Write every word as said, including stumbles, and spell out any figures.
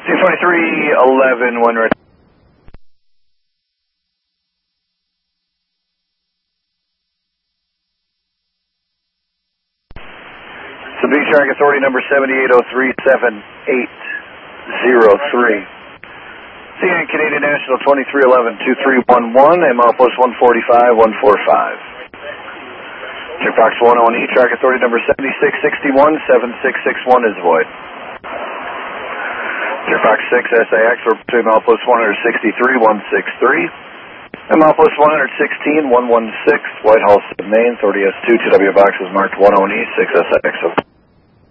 C twenty-three eleven, one right. So B Shark Authority number seventy-eight oh three seven eight zero three. C N Canadian National twenty-three eleven two three one one, M L Post one forty-five one forty-five. Checkbox one oh one E, Shark Authority number seventy-six sixty-one seven six six one is void. Checkbox six S A X, we're between M L Post one sixty-three one sixty-three. M L Post one sixteen one sixteen, Whitehall, Maine, authority S two, two W boxes marked one oh one E, six S X.